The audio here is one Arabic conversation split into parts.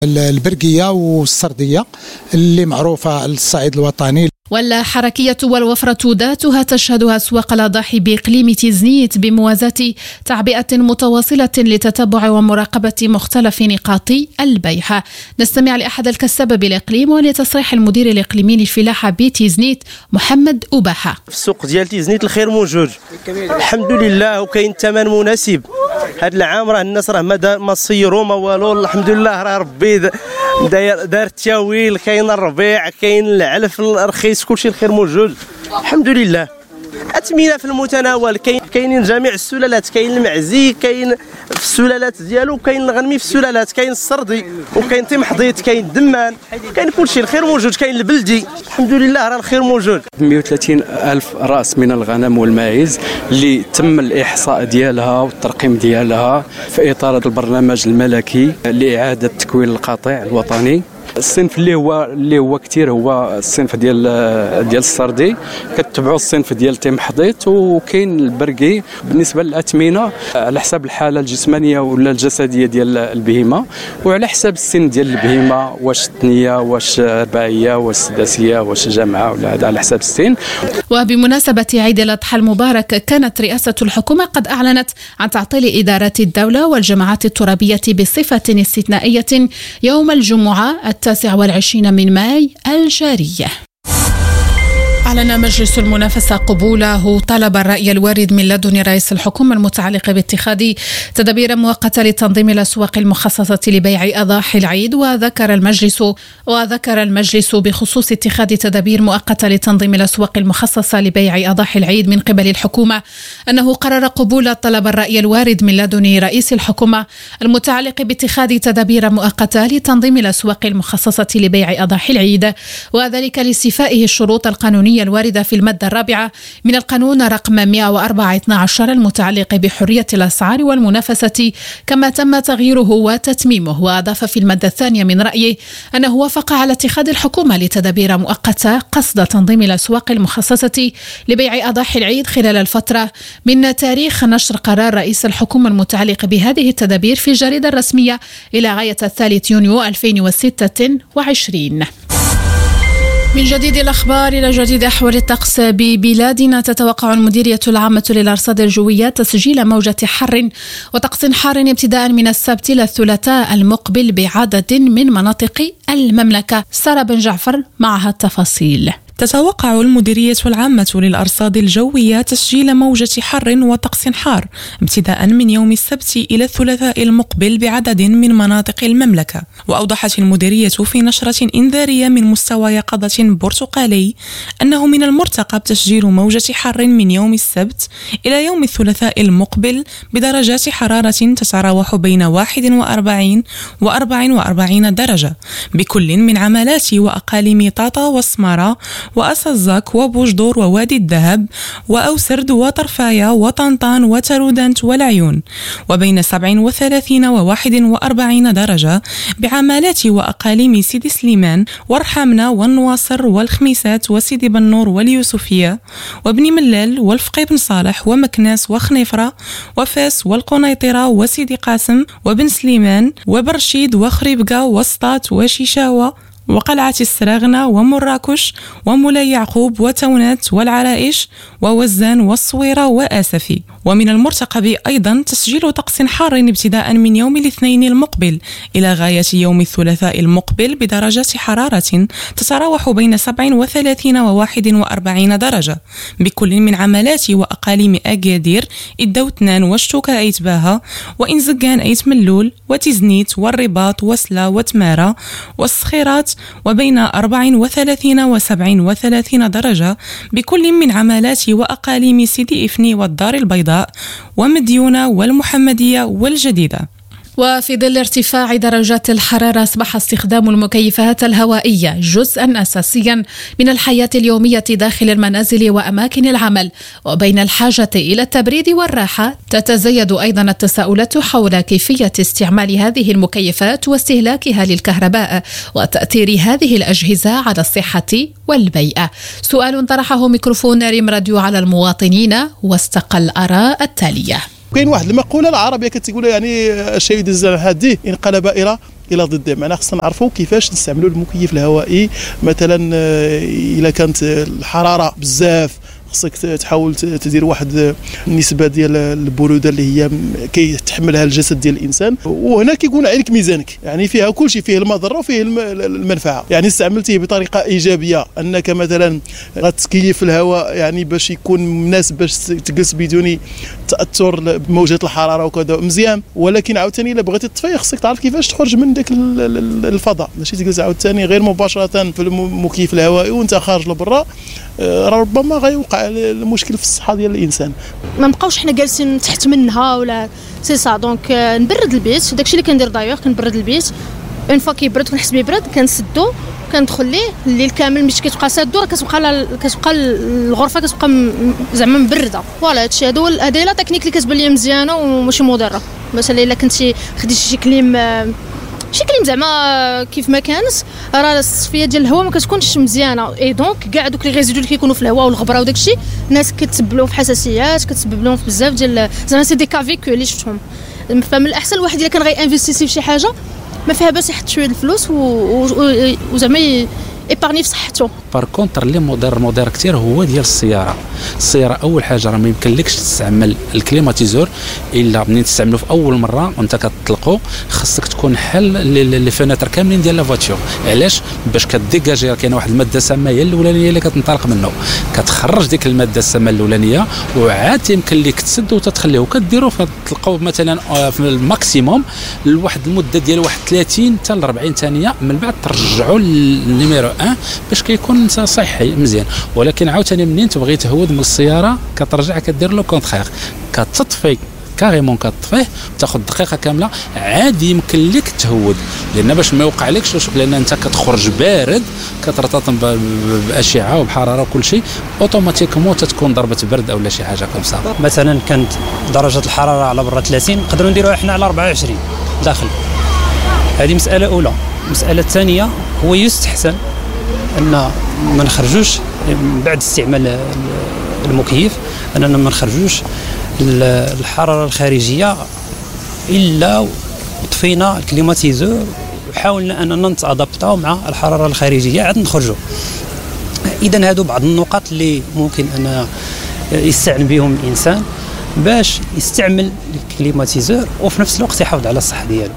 البرقية والسردية اللي معروفة للصعيد الوطني. والحركية والوفرة ذاتها تشهد أسواق الأضاحي بإقليم تيزنيت بموازاة تعبئة متواصلة لتتبع ومراقبة مختلف نقاط البيع. نستمع لأحد الكسابة بالإقليم ولتصريح المدير الإقليمي للفلاحة بتيزنيت محمد أباحة. في السوق ديال تيزنيت الخير موجود الحمد لله، وكاين ثمن مناسب. هذا العام راه الناس راه ما صيروا ما والو، الحمد لله راه ربي دار التاويل، كاين الربيع، كاين العلف الرخيص، كلشي الخير موجود الحمد لله. أثمنة في المتناول، كاينين جميع السلالات، كاين المعزي، كاين في السلالات ديالو، كاين الغنمي في السلالات، كاين السردي وكاين طمحضيط، كاين الدمان، كاين كلشي الخير موجود، كاين البلدي الحمد لله راه الخير موجود. 130 ألف رأس من الغنم والماعز اللي تم الإحصاء ديالها والترقيم ديالها في إطار هذا البرنامج الملكي لإعادة تكوين القطيع الوطني. الصنف اللي هو كثير هو الصنف ديال السردي، كتبعوا الصنف ديال تمحضيط، وكاين البرقي. بالنسبه للاثمنه على حسب الحاله الجسمانيه ولا الجسديه ديال البهيمه، وعلى حسب السن ديال البهيمه، واش ثنيه واش رباعيه واش سداسيه واش جامعه، ولا هذا على حسب السن. وبمناسبه عيد الاضحى المبارك، كانت رئاسه الحكومه قد اعلنت عن تعطيل ادارات الدوله والجماعات الترابيه بصفه استثنائيه يوم الجمعه 29 من ماي الجارية. أعلن مجلس المنافسة قبوله طلب الرأي الوارد من لدن رئيس الحكومة المتعلق باتخاذ تدابير مؤقتة لتنظيم الأسواق المخصصة لبيع أضاحي العيد. وذكر المجلس بخصوص اتخاذ تدابير مؤقتة لتنظيم الأسواق المخصصة لبيع أضاحي العيد من قبل الحكومة أنه قرر قبول طلب الرأي الوارد من لدن رئيس الحكومة المتعلق باتخاذ تدابير مؤقتة لتنظيم الأسواق المخصصة لبيع أضاحي العيد، وذلك لاستيفائه الشروط القانونية الواردة في المادة الرابعة من القانون رقم 104/12 المتعلق بحرية الأسعار والمنافسة، كما تم تغييره وتتميمه. وأضاف في المادة الثانية من رأيه أنه وافق على اتخاذ الحكومة لتدابير مؤقتة قصد تنظيم الأسواق المخصصة لبيع أضاحي العيد خلال الفترة من تاريخ نشر قرار رئيس الحكومة المتعلق بهذه التدابير في الجريدة الرسمية إلى غاية 3 يونيو 2026. من جديد الأخبار إلى جديد أحوال الطقس ببلادنا. تتوقع المديرية العامة للأرصاد الجوية تسجيل موجة حر وطقس حار ابتداء من السبت إلى الثلاثاء المقبل بعدد من مناطق المملكة. سارة بن جعفر معها التفاصيل. تتوقع المديرية العامة للأرصاد الجوية تسجيل موجة حر وطقس حار ابتداء من يوم السبت إلى الثلاثاء المقبل بعدد من مناطق المملكة. وأوضحت المديرية في نشرة إنذارية من مستوى يقظة برتقالي أنه من المرتقب تسجيل موجة حر من يوم السبت إلى يوم الثلاثاء المقبل بدرجات حرارة تتراوح بين 41 و 44 درجة بكل من عمالات وأقاليم طاطا وسمارة وأسزاك وبوجدور ووادي الذهب وأوسرد وطرفايا وطنطان وترودانت والعيون، وبين 37 و 41 درجة بعمالات وأقاليم سيدي سليمان ورحامنة والنواصر والخميسات وسيدي بنور واليوسفية وبني ملال والفقي بن صالح ومكناس وخنيفرة وفاس والقنيطرة وسيدي قاسم وبن سليمان وبرشيد وخريبقة وسطات وشيشاوة وقلعة السراغنة ومراكش ومولاي يعقوب وتونات والعرائش ووزان والصويرة وآسفي. ومن المرتقب أيضا تسجيل طقس حار ابتداء من يوم الاثنين المقبل إلى غاية يوم الثلاثاء المقبل بدرجات حرارة تتراوح بين 37 و 41 درجة بكل من عمالات وأقاليم أكادير الدوتنان وشتوكا أيت باها وإنزقان أيت ملول وتزنيت والرباط وسلا وتمارة والصخيرات، وبين 34 و 37 درجة بكل من عمالات وأقاليم سيدي إفني والدار البيضاء ومديونة والمحمدية والجديدة. وفي ظل ارتفاع درجات الحرارة أصبح استخدام المكيفات الهوائية جزءا أساسيا من الحياة اليومية داخل المنازل وأماكن العمل، وبين الحاجة إلى التبريد والراحة تتزايد أيضا التساؤلات حول كيفية استعمال هذه المكيفات واستهلاكها للكهرباء وتأثير هذه الأجهزة على الصحة والبيئة. سؤال طرحه ميكروفون ريم راديو على المواطنين واستقى الآراء التالية. كاين واحد المقولة العربية كتقول يعني الشيء الزمن هادي انقلب إلى الى ضده. معناها خصنا نعرفوا كيفاش نستعملوا المكيف الهوائي. مثلا الا كانت الحراره بزاف خصك تحاول تدير واحد النسبه ديال البروده اللي هي كيتحملها الجسد ديال الانسان، وهنا كيكون عليك ميزانك، يعني فيها كل شيء، فيه المضره وفيه المنفعه. يعني استعملتيه بطريقه ايجابيه انك مثلا غتكيف الهواء يعني باش يكون مناسب باش تجلس بدون تاثر بموجات الحراره وكذا مزيان، ولكن عاوتاني الا بغيتي تطفي خصك تعرف كيفاش تخرج من داك الفضاء، ماشي تجلس عاوتاني غير مباشره في المكيف الهوائي وانت خارج لبرا، ربما غيوقع المشكل في الصحه ديال الانسان. ما نبقاوش حنا جالسين تحت منها ولا سي سا. دونك نبرد البيت، داكشي اللي كندير دايوغ، كنبرد البيت اون فوا كيبرد كنحس بيه برد كنسدو كندخل ليه الليل كامل ملي كتبقى سادو راه كتبقى الغرفه كتبقى زعما مبرده. فوالا هادشي هادي لا تكنيك اللي كتبان ليا مزيانه وماشي مضره. مثلا الا كنتي خديتي شي كليم زعما كيف ما كانت راه التصفيه ديال الهواء ما كتكونش مزيانه، اي دونك كاع دوك لي ريزيدو اللي كيكونوا في الهواء والغبره وداكشي الناس كتسبب لهم في حساسيات، كتسبب لهم في بزاف ديال زعما سي دي كافيكو اللي شفتهم. فمن الاحسن الواحد الا كان غينفيستيسي في شي حاجه ما فيها باس يحط شويه الفلوس وزعما ايبارني في صحته. بار كونتر اللي مضر كثير هو ديال السياره. اول حاجه راه ما يمكنلكش تستعمل الكليماتيزور الا منين تستعملو في اول مره وانت كتطلقو، خاصك تكون حل لي فيناتر كاملين ديال لا فواتور. علاش؟ باش كديجاجي كاينه واحد الماده سامه هي الاولانيه اللي كتنطلق منه، كتخرج ديك الماده السامه الاولانيه وعاد يمكن لك تسد وتتخليه وكديروا فتلقاو مثلا في الماكسيموم لواحد المده ديال واحد 30 حتى ل 40 ثانيه، من بعد ترجعوا للنيميرو 1 باش كيكون صحي مزيان. ولكن عاوتاني منين تبغي تهود من السياره كترجع كدير لو كونترير، كتطفي كاريمون كتطفيه تاخذ دقيقه كامله عادي يمكن لك تهود، لان باش ما يوقع لكش لان انت كتخرج بارد كترتطم باشعه وبحراره وكل شيء اوتوماتيكمون تتكون ضربه برد او لا شي حاجه كمسا. مثلا كانت درجه الحراره على برا 30 نقدروا نديروها احنا على 24 داخل. هذه مساله اولى. المساله الثانيه هو يستحسن ان ما نخرجوش بعد استعمال المكيف، اننا ما نخرجوش الحراره الخارجيه الا طفينا الكليماتيزور وحاولنا اننا نتادابطاو مع الحراره الخارجيه عاد نخرجوا. اذا هادو بعض النقاط اللي ممكن ان يستعن بهم الانسان باش يستعمل الكليماتيزور وفي نفس الوقت يحافظ على الصحه ديالو.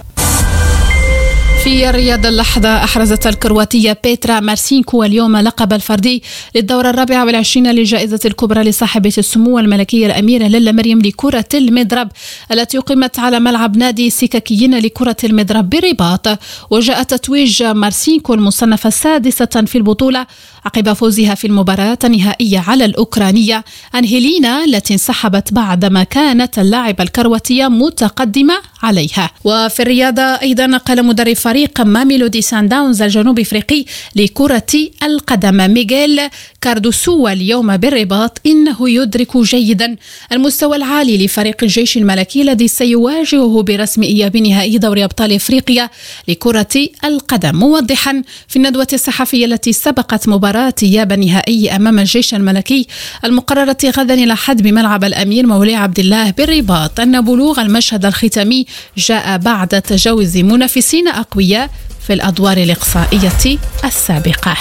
في الرياض اللحظة أحرزت الكرواتية بيترا مارسينكو اليوم لقب الفردي للدورة 24 للجائزة الكبرى لصاحبة السمو الملكية الأميرة للا مريم لكرة المضرب التي أقيمت على ملعب نادي السككيين لكرة المضرب بالرباط. وجاء تتويج مارسينكو المصنفة السادسة في البطولة عقب فوزها في المباراة النهائية على الأوكرانية أنهيلينا التي انسحبت بعدما كانت اللاعبة الكرواتية متقدمة عليها. وفي الرياضة أيضا قال مدرب فريق ماميلودي سان داونز الجنوب افريقي لكرة القدم ميغيل كاردوسو اليوم بالرباط انه يدرك جيدا المستوى العالي لفريق الجيش الملكي الذي سيواجهه برسم اياب نهائي دوري ابطال افريقيا لكرة القدم، موضحا في الندوة الصحفية التي سبقت مباراة اياب النهائي امام الجيش الملكي المقررة غدا الى حد بملعب الامير مولاي عبد الله بالرباط ان بلوغ المشهد الختامي جاء بعد تجاوز منافسين أقوياء في الأدوار الإقصائية السابقة.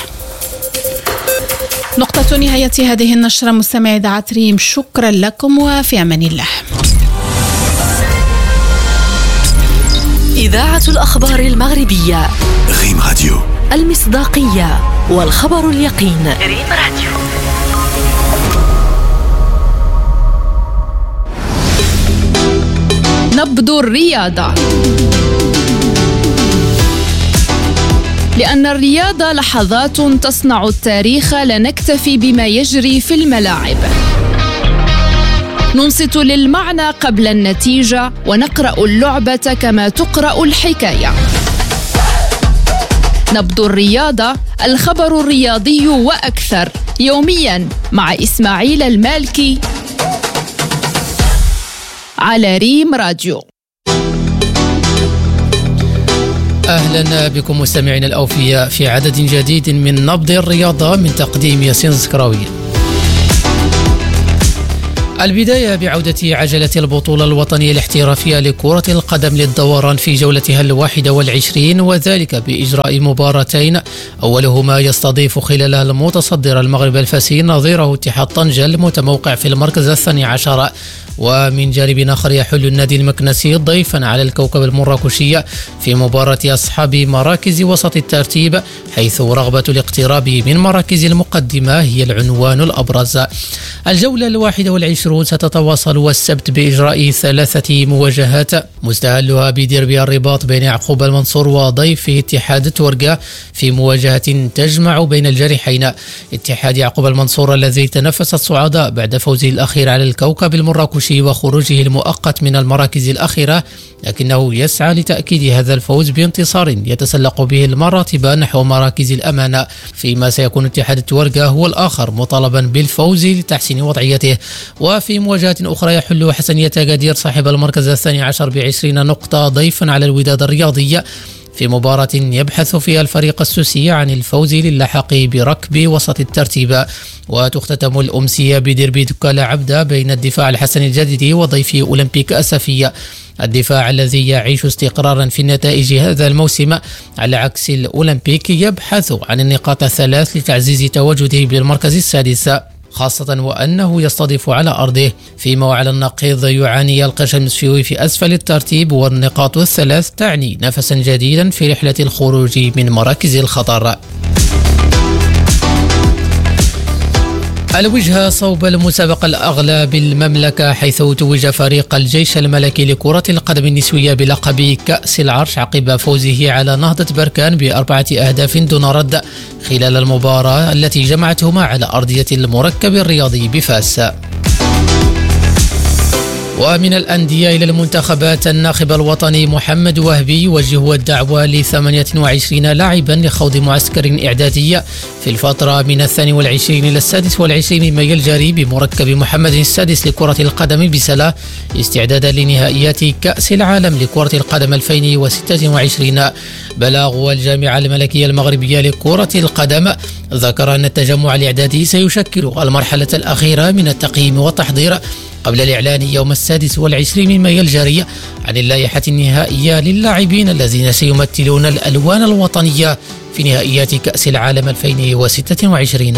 نقطة نهاية هذه النشرة مستمعي إذاعة ريم، شكرا لكم وفي أمان الله. إذاعة الأخبار المغربية ريم راديو، المصداقية والخبر اليقين. ريم راديو. نبض الرياضة، لأن الرياضة لحظات تصنع التاريخ، لا نكتفي بما يجري في الملاعب، ننصت للمعنى قبل النتيجة ونقرأ اللعبة كما تقرأ الحكاية. نبض الرياضة، الخبر الرياضي وأكثر، يوميا مع إسماعيل المالكي على ريم راديو. أهلا بكم مستمعين الأوفياء في عدد جديد من نبض الرياضة من تقديم ياسين زكراوي. البداية بعودة عجلة البطولة الوطنية الاحترافية لكرة القدم للدوران في جولتها 21 وذلك بإجراء مباراتين أولهما يستضيف خلالها المتصدر المغرب الفاسي نظيره اتحاد طنجة المتموقع في المركز 12 ومن جانب آخر يحل النادي المكنسي ضيفا على الكوكب المراكشي في مباراة أصحاب مراكز وسط الترتيب حيث رغبة الاقتراب من مراكز المقدمة هي العنوان الأبرز. الجولة 21 ستتواصل السبت بإجراء 3 مواجهات مستهلها بديربي الرباط بين يعقوب المنصور وضيفه اتحاد تورقة في مواجهة تجمع بين الجريحين اتحاد يعقوب المنصور الذي تنفس الصعداء بعد فوزه الأخير على الكوكب المراكشي وخروجه المؤقت من المراكز الأخيرة، لكنه يسعى لتأكيد هذا الفوز بانتصار يتسلق به المراتب نحو مراكز الأمانة، فيما سيكون اتحاد تورقة هو الآخر مطالبا بالفوز لتحسين وضعيته. وفي مواجهة أخرى يحل حسنية قدير صاحب المركز 12 ب20 نقطة ضيفا على الوداد الرياضي في مباراة يبحث فيها الفريق السوسي عن الفوز للحاق بركب وسط الترتيب. وتختتم الأمسية بديربي دكالا عبدة بين الدفاع الحسن الجديدي وضيف أولمبيك أسفية، الدفاع الذي يعيش استقرارا في النتائج هذا الموسم على عكس الأولمبيك يبحث عن النقاط 3 لتعزيز تواجده بالمركز السادس، خاصة وأنه يستضيف على أرضه، فيما وعلى النقيض يعاني القرش المسفيوي في أسفل الترتيب والنقاط 3 تعني نفسا جديدا في رحلة الخروج من مراكز الخطر. الوجهة صوب المسابقة الأغلى بالمملكة حيث توج فريق الجيش الملكي لكرة القدم النسوية بلقب كأس العرش عقب فوزه على نهضة بركان ب4 أهداف دون رد خلال المباراة التي جمعتهما على أرضية المركب الرياضي بفاس. ومن الأندية إلى المنتخبات، الناخب الوطني محمد وهبي يوجه الدعوة ل28 لاعبا لخوض معسكر إعدادي في الفترة من 22 إلى 26 من مايو الجاري بمركب محمد السادس لكرة القدم بسلا استعدادا لنهائيات كأس العالم لكرة القدم 2026. بلاغ الجامعة الملكية المغربية لكرة القدم ذكر أن التجمع الإعدادي سيشكل المرحلة الأخيرة من التقييم والتحضير قبل الإعلان يوم 26 من مايو الجاري عن اللائحة النهائية للاعبين الذين سيمثلون الألوان الوطنية في نهائيات كأس العالم 2026.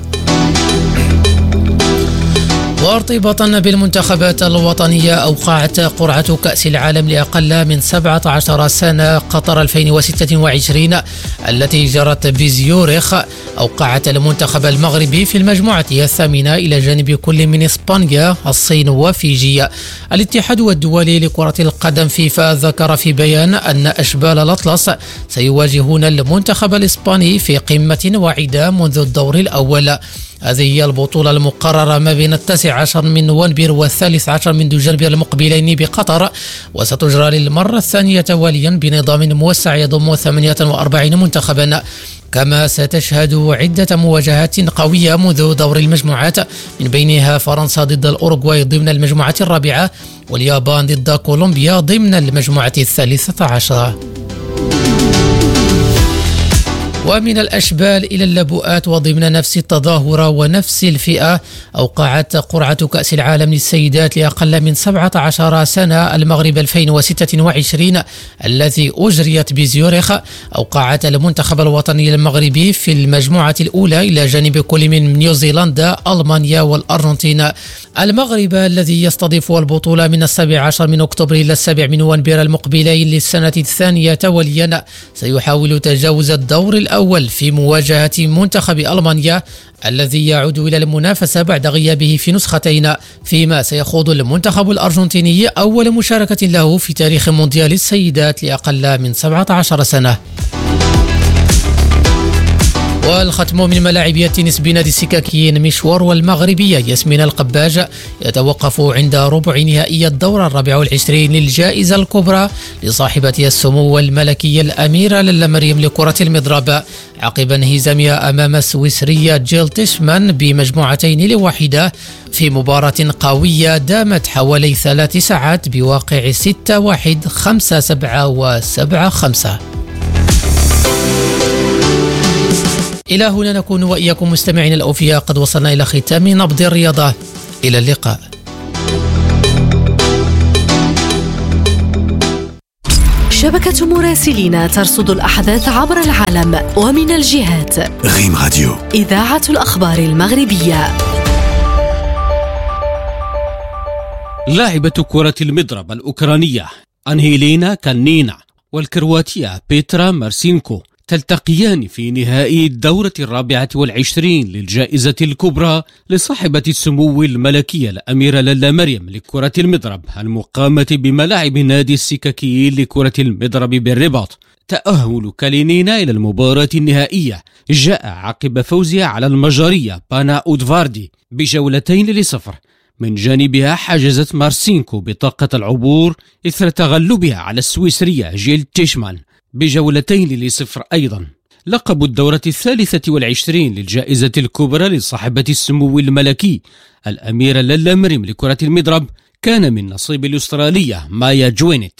وارتباطا بالمنتخبات الوطنية، أوقعت قرعة كأس العالم لأقل من 17 سنة قطر 2026 التي جرت بزيورخ أوقعت المنتخب المغربي في المجموعة 8 إلى جانب كل من إسبانيا، الصين وفيجي. الاتحاد الدولي لكرة القدم فيفا ذكر في بيان أن أشبال الأطلس سيواجهون المنتخب الإسباني في قمة واعدة منذ الدور الأول. هذه هي البطولة المقررة ما بين 19 من نوفمبر و13 من دجنبر المقبلين بقطر، وستجرى للمرة الثانية تواليا بنظام موسع يضم 48 منتخبا. كما ستشهد عدة مواجهات قوية منذ دور المجموعات، من بينها فرنسا ضد الأوروغواي ضمن المجموعة الرابعة، واليابان ضد كولومبيا ضمن المجموعة 13. ومن الأشبال إلى اللبؤات وضمن نفس التظاهرة ونفس الفئة، أوقعت قرعة كأس العالم للسيدات لأقل من 17 سنة المغرب 2026 التي أجريت بزيورخ أوقعت المنتخب الوطني المغربي في المجموعة الأولى إلى جانب كل من نيوزيلندا، ألمانيا والأرجنتين. المغرب الذي يستضيف البطولة من 17 من أكتوبر إلى 7 من نوفمبر المقبلين للسنة الثانية تواليا سيحاول تجاوز الدور الأول في مواجهة منتخب ألمانيا الذي يعود إلى المنافسة بعد غيابه في نسختين، فيما سيخوض المنتخب الأرجنتيني أول مشاركة له في تاريخ مونديال السيدات لأقل من 17 سنة. والختم من ملاعب التنس بنادي السكاكين مشوار والمغربية ياسمين القباج يتوقف عند ربع نهائي الدورة 24 للجائزة الكبرى لصاحبة السمو الملكية الأميرة لالا مريم لكرة المضرب عقب انهزامها أمام السويسرية جيل تيشمان ب2-1 في مباراة قوية دامت حوالي 3 ساعات بواقع 6-1 5-7 و7-5. إلى هنا نكون وإياكم مستمعين الأوفياء قد وصلنا إلى ختام نبض الرياضة. إلى اللقاء. شبكة مراسلين ترصد الأحداث عبر العالم ومن الجهات. غيم راديو، إذاعة الأخبار المغربية. لاعبة كرة المضرب الأوكرانية أنهيلينا كانينا والكرواتية بيترا مارسينكو تلتقيان في نهائي الدورة 24 للجائزة الكبرى لصاحبة السمو الملكية الأميرة لالا مريم لكرة المضرب المقامة بملاعب نادي السككي لكرة المضرب بالرباط. تأهل كالينينا إلى المباراة النهائية جاء عقب فوزها على المجرية بانا أودفاردي ب2-0. من جانبها حجزت مارسينكو بطاقة العبور إثر تغلبها على السويسرية جيل تيشمان ب2-0 أيضا. لقب الدورة 23 للجائزة الكبرى لصاحبة السمو الملكي الأميرة لالا مريم لكرة المضرب كان من نصيب الأسترالية مايا جوينت.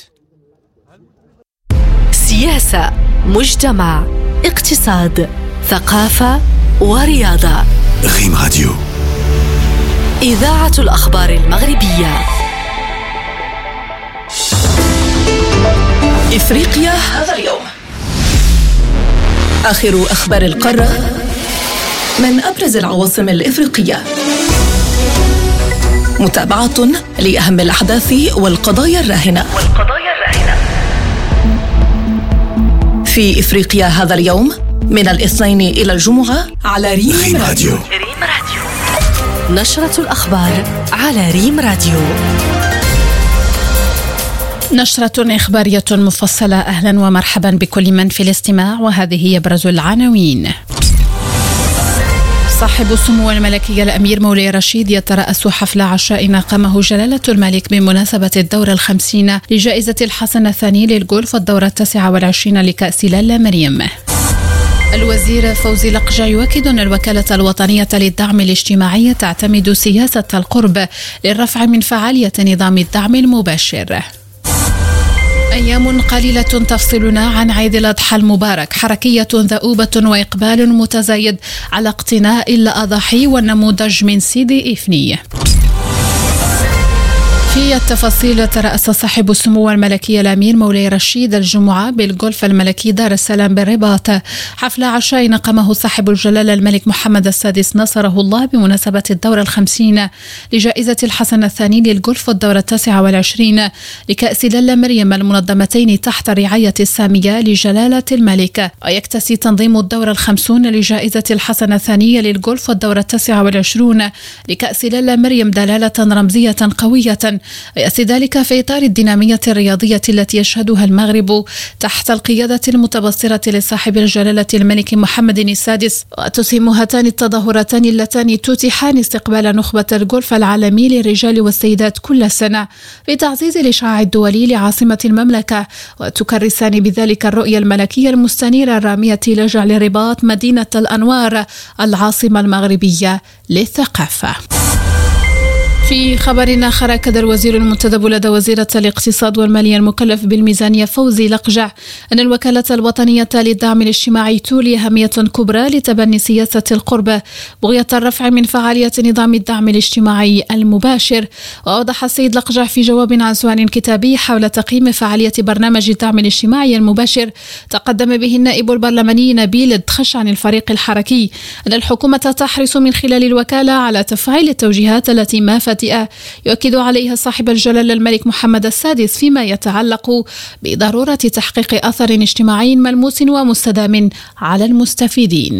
سياسة، مجتمع، اقتصاد، ثقافة ورياضة. غيم راديو، إذاعة الأخبار المغربية. إفريقيا هذا اليوم، آخر أخبار القارة من أبرز العواصم الإفريقية، متابعة لأهم الأحداث والقضايا الراهنة في إفريقيا هذا اليوم من الاثنين إلى الجمعة على ريم راديو. نشرة الأخبار على ريم راديو. نشرة إخبارية مفصلة. أهلا ومرحبا بكل من في الاستماع، وهذه هي أبرز العناوين. صاحب السمو الملكي الأمير مولاي رشيد يترأس حفل عشاء أقامه جلالة الملك بمناسبة الدورة 50 لجائزة الحسن الثاني للجولف والدورة 29 لكأس لالا مريم. الوزير فوزي لقجع يؤكد أن الوكالة الوطنية للدعم الاجتماعي تعتمد سياسة القرب للرفع من فعالية نظام الدعم المباشر. أيام قليلة تفصلنا عن عيد الأضحى المبارك، حركية ذؤوبة وإقبال متزايد على اقتناء الأضاحي والنموذج من سيدي إفني. في التفاصيل، ترأس صاحب السمو الملكي الأمير مولاي رشيد الجمعة بالجولف الملكي دار السلام بالرباط حفل عشاء أقامه صاحب الجلالة الملك محمد السادس نصره الله بمناسبة الدورة 50 لجائزة الحسن الثاني للجولف والدورة 29 لكأس لالا مريم، المنظمتين تحت رعاية السامية لجلالة الملك. ويكتسي تنظيم الدورة 50 لجائزة الحسن الثانية للجولف والدورة 29 لكأس لالا مريم دلالة رمزية قوية، يأتي ذلك في إطار الدينامية الرياضية التي يشهدها المغرب تحت القيادة المتبصرة لصاحب الجلالة الملك محمد السادس. وتسهم هاتان التظاهرتان اللتان تتيحان استقبال نخبة الجولف العالمي للرجال والسيدات كل سنة في تعزيز الإشعاع الدولي لعاصمة المملكة، وتكرسان بذلك الرؤية الملكية المستنيرة الرامية لجعل الرباط مدينة الأنوار، العاصمة المغربية للثقافة. في خبر آخر، أكد الوزير المنتدب لدى وزيرة الاقتصاد والمالية المكلف بالميزانية فوزي لقجع أن الوكالة الوطنية للدعم الاجتماعي تولي أهمية كبرى لتبني سياسة القرب بغية الرفع من فعالية نظام الدعم الاجتماعي المباشر. وأوضح السيد لقجع في جواب عن سؤال كتابي حول تقييم فعالية برنامج الدعم الاجتماعي المباشر تقدم به النائب البرلماني نبيل الدخش عن الفريق الحركي أن الحكومة تحرص من خلال الوكالة على تفعيل التوجيهات التي ما يؤكد عليها صاحب الجلالة الملك محمد السادس فيما يتعلق بضرورة تحقيق أثر اجتماعي ملموس ومستدام على المستفيدين.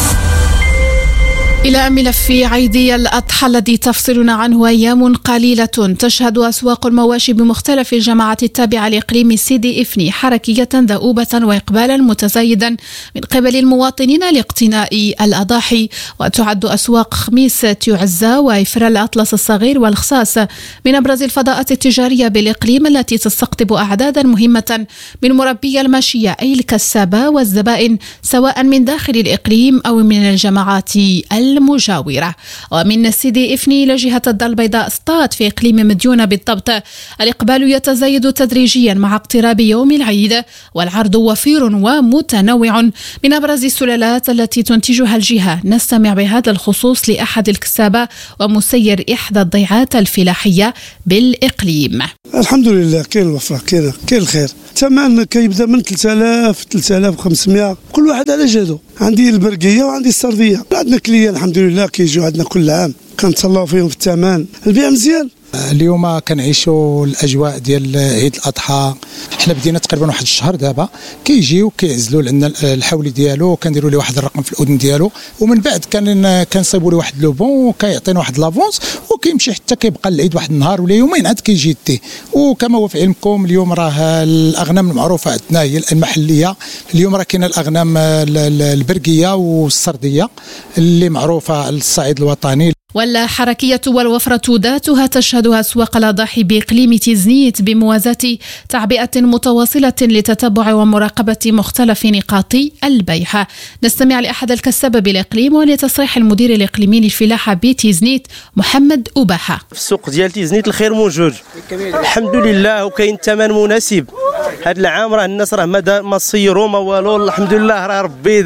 إلى ملف عيد الأضحى الذي تفصلنا عنه أيام قليلة تشهد أسواق المواشي بمختلف الجماعات التابعة لإقليم سيدي إفني حركية ذؤوبة وإقبالا متزايدا من قبل المواطنين لاقتناء الأضاحي. وتعد أسواق خميس تعزة وإفرا الأطلس الصغير والخصاص من أبرز الفضاءات التجارية بالإقليم التي تستقطب أعدادا مهمة من مربي الماشية أي الكسابة والزبائن سواء من داخل الإقليم أو من الجماعات المجاورة. ومن سيدي إفني إلى جهة الدار البيضاء سطات في إقليم مديونة بالضبط، الإقبال يتزايد تدريجيا مع اقتراب يوم العيد، والعرض وفير ومتنوع من أبرز السلالات التي تنتجها الجهة. نستمع بهذا الخصوص لأحد الكسابة ومسير إحدى الضيعات الفلاحية بالإقليم. الحمد لله كاين الوفرة، كاين الخير. الثمن كيبدا من 3000 3500، كل واحد على جهده. عندي البرقية وعندي السردية. عندنا كليان الحمد لله كيجيو عندنا كل عام، كنتهلاو فيهم في الثمن. البيع مزيان. اليوم كنعيشوا الاجواء ديال عيد الاضحى. حنا بدينا تقريبا واحد الشهر دابا كيجيو كيعزلوا لنا الحولي ديالو، كنديروا ليه واحد الرقم في الاذن ديالو، ومن بعد كنصيبوا له واحد لو بون وكيعطينا واحد لافونس وكيمشي حتى كيبقى العيد واحد النهار ولا يومين عاد كيجي يديه. وكما هو في علمكم اليوم راه الاغنام المعروفه عندنا هي المحليه. اليوم راه كاينه الاغنام البرقيه والسرديه اللي معروفه الصعيد الوطني. والحركية والوفرة ذاتها تشهدها أسواق الأضاحي بإقليم تيزنيت بموازاة تعبئة متواصلة لتتبع ومراقبة مختلف نقاط البيع. نستمع لأحد الكسابة بالإقليم ولتصريح المدير الإقليمي للفلاحة بتيزنيت محمد أباحة. في السوق ديال تيزنيت الخير موجود الحمد لله، وكاين ثمن مناسب. هذا العام راه الناس راه ما صيروا ما والو، الحمد لله راه ربي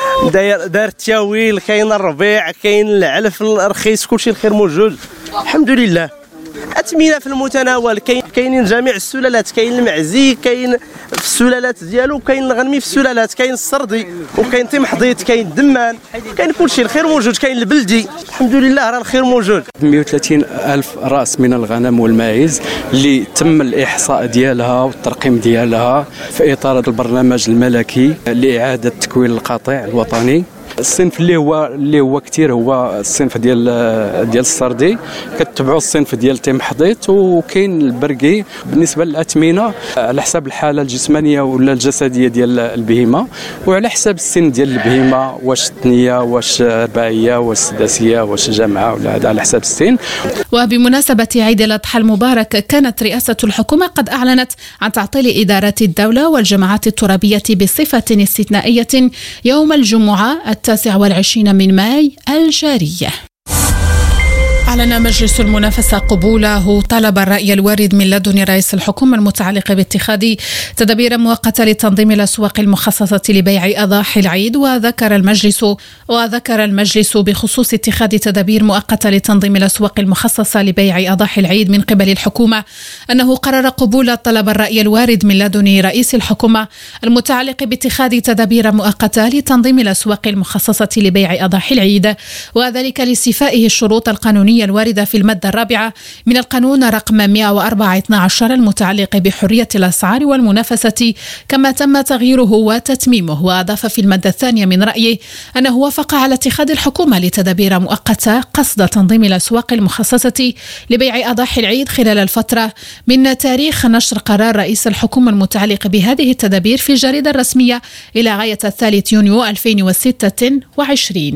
دار التاويل، كاين الربيع كاين العلف الرخيص، كلشي الخير موجود الحمد لله. أثمنة في المتناول، كاينين جميع السلالات، كاين المعزي كاين في السلالات ديالو، كاين الغنمي في السلالات، كاين السردي وكاين طمحضيط، كاين الدمان، كاين كلشي الخير موجود، كاين البلدي الحمد لله راه الخير موجود. 130 ألف رأس من الغنم والماعز اللي تم الإحصاء ديالها والترقيم ديالها في إطار البرنامج الملكي لإعادة تكوين القطيع الوطني. الصنف اللي هو كثير هو الصنف ديال السردي، كتبعوا الصنف ديال تمحضيط، وكاين البرقي. بالنسبه للاثمنه على حسب الحاله الجسمانيه ولا الجسديه ديال البهيمه، وعلى حسب السن ديال البهيمه، واش ثنيه واش رباعيه واش سداسيه واش جامعه، ولا هذا على حسب السن. وبمناسبه عيد الاضحى المبارك، كانت رئاسه الحكومه قد اعلنت عن تعطيل ادارات الدوله والجماعات الترابيه بصفه استثنائيه يوم الجمعه 29 من ماي الجارية. أعلن مجلس المنافسة قبوله طلب الرأي الوارد من لدن رئيس الحكومة المتعلق باتخاذ تدابير مؤقتة لتنظيم الأسواق المخصصة لبيع أضاحي العيد. وذكر المجلس بخصوص اتخاذ تدابير مؤقتة لتنظيم الأسواق المخصصة لبيع أضاحي العيد من قبل الحكومة أنه قرر قبول طلب الرأي الوارد من لدن رئيس الحكومة المتعلق باتخاذ تدابير مؤقتة لتنظيم الأسواق المخصصة لبيع أضاحي العيد، وذلك لاستيفائه الشروط القانونية الواردة في المادة الرابعة من القانون رقم 104/12 المتعلق بحرية الأسعار والمنافسة، كما تم تغييره وتتميمه. وأضاف في المادة الثانية من رأيه أنه وافق على اتخاذ الحكومة لتدابير مؤقتة قصد تنظيم الأسواق المخصصة لبيع أضاحي العيد خلال الفترة من تاريخ نشر قرار رئيس الحكومة المتعلق بهذه التدابير في الجريدة الرسمية إلى غاية 3 يونيو 2026.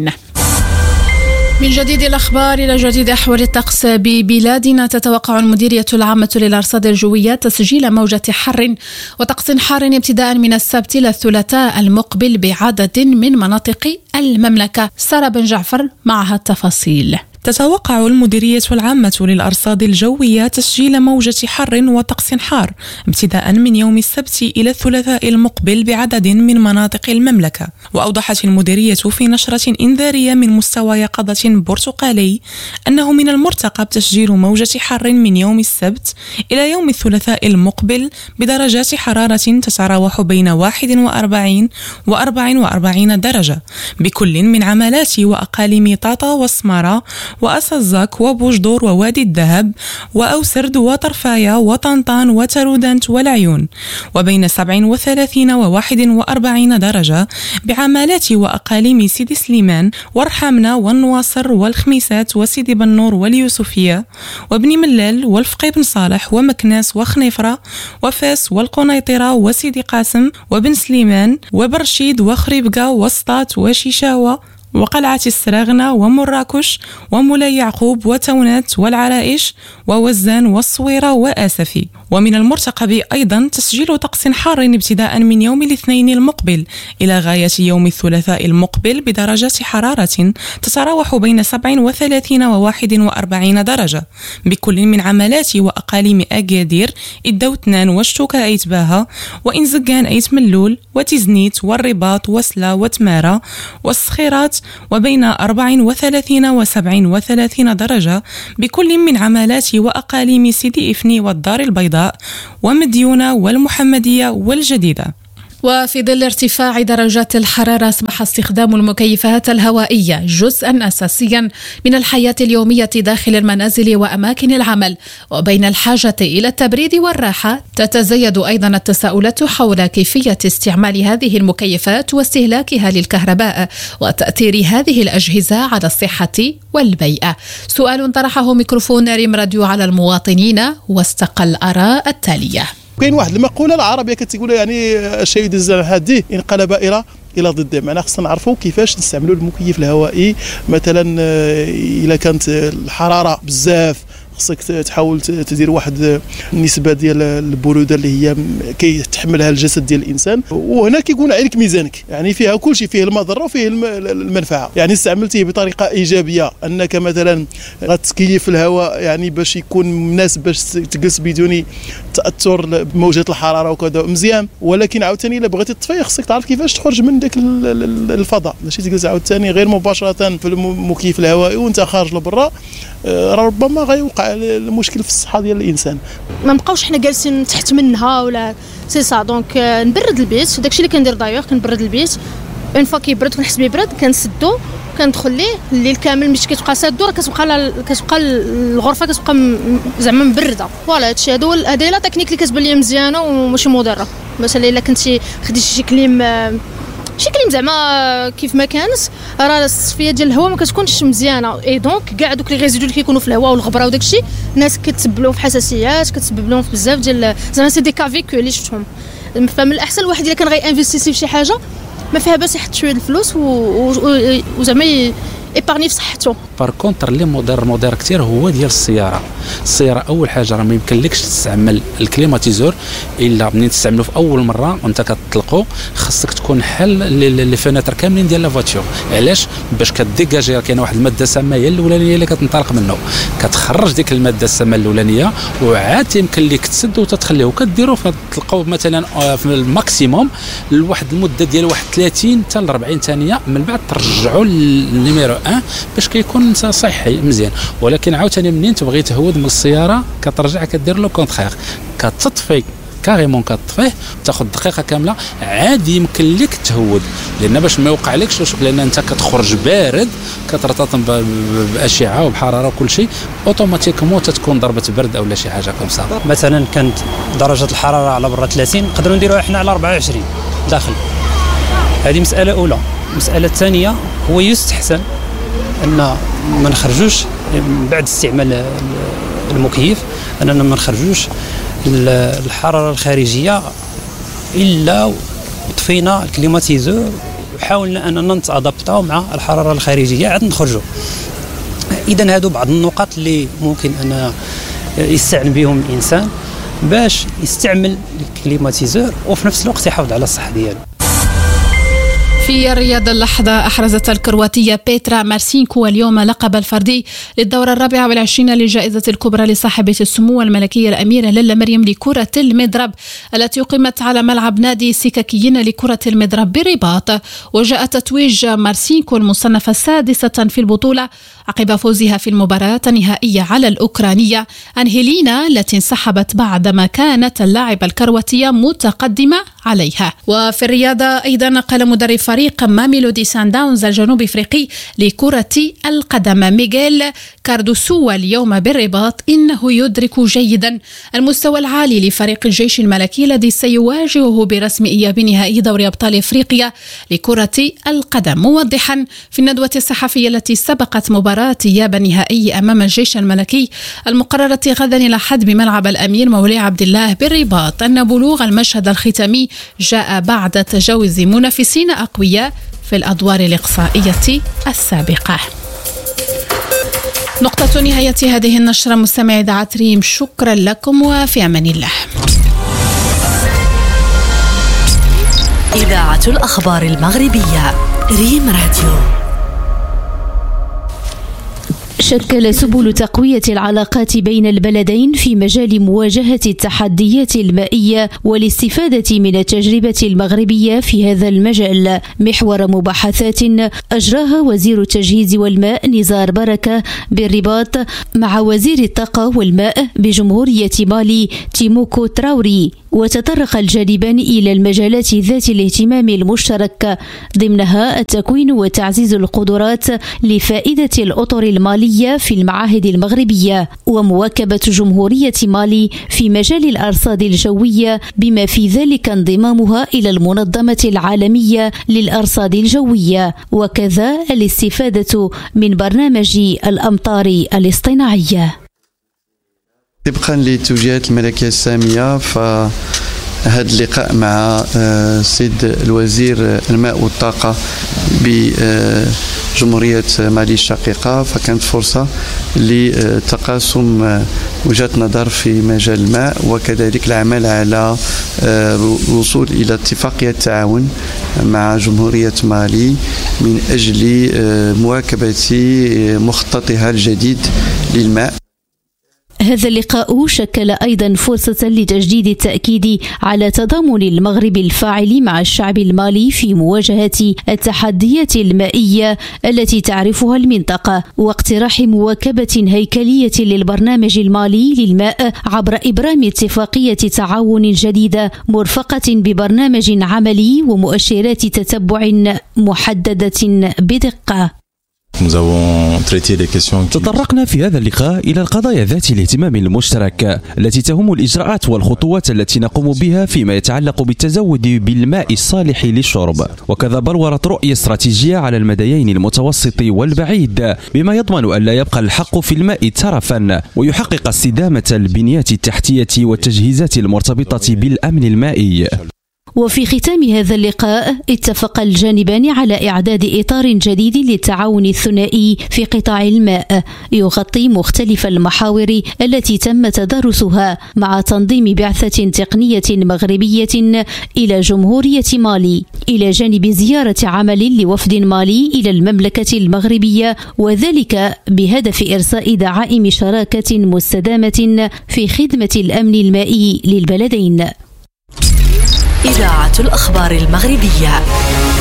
من جديد الأخبار إلى جديد أحوال الطقس ببلادنا. تتوقع المديرية العامة للأرصاد الجوية تسجيل موجة حر وطقس حار ابتداء من السبت إلى الثلاثاء المقبل بعدد من مناطق المملكة. سارة بن جعفر معها التفاصيل. تتوقع المديرية العامة للأرصاد الجوية تسجيل موجة حر وطقس حار ابتداء من يوم السبت إلى الثلاثاء المقبل بعدد من مناطق المملكة. وأوضحت المديرية في نشرة إنذارية من مستوى يقظة برتقالي أنه من المرتقب تسجيل موجة حر من يوم السبت إلى يوم الثلاثاء المقبل بدرجات حرارة تتراوح بين 41 و 44 درجة بكل من عمالات وأقاليم طاطا وسمارة وأسزاك وبوجدور ووادي الذهب وأوسرد وطرفايا وطنطان وترودانت والعيون، وبين 37 و 41 درجة بعمالات وأقاليم سيدي سليمان ورحامنة والنواصر والخميسات وسيدي بنور واليوسفية وبني ملال والفقي بن صالح ومكناس وخنيفرة وفاس والقنيطرة وسيدي قاسم وبن سليمان وبرشيد وخريبقة وسطات وشيشاوة وقلعة السراغنة ومراكش ومولاي يعقوب وتونات والعرائش ووزان والصويرة وآسفي. ومن المرتقب أيضا تسجيل طقس حار ابتداء من يوم الاثنين المقبل إلى غاية يوم الثلاثاء المقبل بدرجات حرارة تتراوح بين 37 و 41 درجة بكل من عملات وأقاليم أكادير الدوتنان والشوكة أيت باها وإنزقان أيت ملول وتزنيت والرباط وسلا وتمارة والصخيرات وبين 34 و 37 درجة بكل من عملات وأقاليم سيدي إفني والدار البيضاء ومديونة والمحمدية والجديدة. وفي ظل ارتفاع درجات الحرارة أصبح استخدام المكيفات الهوائية جزءا أساسيا من الحياة اليومية داخل المنازل وأماكن العمل. وبين الحاجة إلى التبريد والراحة تتزايد أيضا التساؤلات حول كيفية استعمال هذه المكيفات واستهلاكها للكهرباء وتأثير هذه الأجهزة على الصحة والبيئة. سؤال طرحه ميكروفون ريم راديو على المواطنين واستقى الآراء التالية. كاين واحد المقوله العربيه كتقول يعني الشيء يدز على هذه انقلب الى ضده. معناها خصنا نعرفوا كيفاش نستعملوا المكيف الهوائي. مثلا الا كانت الحراره بزاف خصك تحاول تدير واحد النسبه ديال البروده اللي هي كيتحملها الجسد ديال الانسان. وهنا كيكون عليك ميزانك، يعني فيها كل شيء، فيه المضره وفيه المنفعه. يعني استعملتيه بطريقه ايجابيه انك مثلا غتكيف الهواء يعني باش يكون مناسب باش تجلس بدون تاثر بموجات الحراره وكذا مزيان. ولكن عاوتاني الا بغيتي تطفي خصك تعرف كيفاش تخرج من داك الفضاء، ماشي تجلس عاوتاني غير مباشره في المكيف الهوائي وانت خارج لبرا، ربما غيوقع المشكل في الصحه ديال الانسان. ما نبقاوش حنا جالسين تحت منها ولا سي سا. دونك نبرد البيت، داكشي اللي كندير دايوغ، كنبرد البيت اون فوا كيبرد كنحس بيه برد كنسدو كندخل ليه الليل كامل. ملي كتبقى سادو راه كتبقى الغرفه كتبقى زعما مبرده. فوالا هادشي هادو هادي لا تكنيك اللي كتبان لي مزيانه وماشي مضره. مثلا الا كنتي خديتي شي كليم زعما كيف ما كانت، راه التصفيه ديال الهواء ما كتكونش مزيانه. اي دونك كاع دوك لي ريزيدو اللي كيكونوا في الهواء والغبره وداكشي الناس كتسبب لهم في حساسيات، كتسبب لهم في بزاف ديال زعما سي دي كافيكو اللي شفتهم. فمن الاحسن الواحد الا كان غينفيستيسي في شي حاجه ما فيها باس يحط شويه الفلوس وزعما ايبارني في صحته. بار كونتر اللي مضر كثير هو ديال السياره. اول حاجه راه ما يمكنلكش تستعمل الكليماتيزور الا منين تستعملو في اول مره وانت كتطلقو. خاصك تكون حل لي فيناتر كاملين ديال لا فواتور. علاش؟ باش كديجاجي كاينه واحد الماده سامه هي الاولانيه اللي كتنطلق منه، كتخرج ديك الماده السامه الاولانيه وعاد يمكن لك تسد وتتخليه وكديروا فتلقاو مثلا في الماكسيموم لواحد المده ديال واحد 30 حتى ل 40 ثانيه، من بعد ترجعوا للنيميرو 1 باش كيكون صحي مزيان. ولكن عاوتاني منين تبغي تهود من السياره كترجع كدير لو كونترير، كتطفي كاريمون كتطفيه تاخذ دقيقه كامله عادي يمكن لك تهود. لان باش ما يوقعلكش لان انت كتخرج بارد كترتطم باشعه وبحراره وكل شيء اوتوماتيكمون تتكون ضربه برد او لا شي حاجه كمسا. مثلا كانت درجه الحراره على برا 30 نقدروا نديروها احنا على 24 داخل. هذه مساله اولى. المساله الثانيه هو يستحسن ان ما نخرجوش بعد استعمال المكيف، اننا ما نخرجوش الحراره الخارجيه الا طفينا الكليماتيزور وحاولنا اننا نتادابطاو مع الحراره الخارجيه عاد نخرجوا. اذا هادو بعض النقاط اللي ممكن ان يستعن بهم الانسان باش يستعمل الكليماتيزور وفي نفس الوقت يحافظ على الصحه ديالو. في الرياض اللحظة أحرزت الكرواتية بيترا مارسينكو اليوم لقب الفردي للدورة 24 للجائزة الكبرى لصاحبة السمو الملكية الأميرة للا مريم لكرة المضرب التي أقيمت على ملعب نادي سككيين لكرة المضرب بالرباط. وجاء تتويج مارسينكو المصنفة السادسة في البطولة عقب فوزها في المباراة النهائية على الأوكرانية أنهيلينا التي انسحبت بعدما كانت اللاعبة الكرواتية متقدمة عليها. وفي الرياضة أيضا قال مدرب فريق ماميلودي سان داونز الجنوب افريقي لكرة القدم ميغيل كاردوسو اليوم بالرباط انه يدرك جيدا المستوى العالي لفريق الجيش الملكي الذي سيواجهه برسم اياب نهائي دوري ابطال افريقيا لكرة القدم، موضحا في الندوة الصحفية التي سبقت مباراة اياب النهائي امام الجيش الملكي المقررة غدا الى حد بملعب الامير مولاي عبد الله بالرباط ان بلوغ المشهد الختامي جاء بعد تجاوز منافسين أقوياء في الأدوار الإقصائية السابقة. نقطة نهاية هذه النشرة. مستمعي إذاعة ريم، شكرا لكم وفي أمان الله. إذاعة الأخبار المغربية ريم راديو. شكل سبل تقوية العلاقات بين البلدين في مجال مواجهة التحديات المائية والاستفادة من التجربة المغربية في هذا المجال محور مباحثات أجراها وزير التجهيز والماء نزار بركة بالرباط مع وزير الطاقة والماء بجمهورية مالي تيموكو تراوري، وتطرق الجانبان إلى المجالات ذات الاهتمام المشترك ضمنها التكوين وتعزيز القدرات لفائدة الأطر المالية في المعاهد المغربية ومواكبة جمهورية مالي في مجال الأرصاد الجوية بما في ذلك انضمامها إلى المنظمة العالمية للأرصاد الجوية، وكذا الاستفادة من برنامج الأمطار الاصطناعية. طبقا للتوجيهات الملكية السامية فهذا اللقاء مع السيد الوزير الماء والطاقة بجمهورية مالي الشقيقة فكانت فرصة لتقاسم وجهات نظر في مجال الماء وكذلك العمل على الوصول إلى اتفاقية تعاون مع جمهورية مالي من أجل مواكبة مخططها الجديد للماء. هذا اللقاء شكل أيضا فرصة لتجديد التأكيد على تضامن المغرب الفاعل مع الشعب المالي في مواجهة التحديات المائية التي تعرفها المنطقة، واقتراح مواكبة هيكلية للبرنامج المالي للماء عبر إبرام اتفاقية تعاون جديدة مرفقة ببرنامج عملي ومؤشرات تتبع محددة بدقة. تطرقنا في هذا اللقاء إلى القضايا ذات الاهتمام المشترك التي تهم الإجراءات والخطوات التي نقوم بها فيما يتعلق بالتزود بالماء الصالح للشرب، وكذا بلورت رؤية استراتيجية على المديين المتوسط والبعيد بما يضمن أن لا يبقى الحق في الماء ترفا ويحقق استدامة البنيات التحتية والتجهيزات المرتبطة بالأمن المائي. وفي ختام هذا اللقاء اتفق الجانبان على إعداد إطار جديد للتعاون الثنائي في قطاع الماء يغطي مختلف المحاور التي تم تدارسها مع تنظيم بعثة تقنية مغربية إلى جمهورية مالي إلى جانب زيارة عمل لوفد مالي إلى المملكة المغربية، وذلك بهدف إرساء دعائم شراكة مستدامة في خدمة الأمن المائي للبلدين. إذاعة الأخبار المغربية.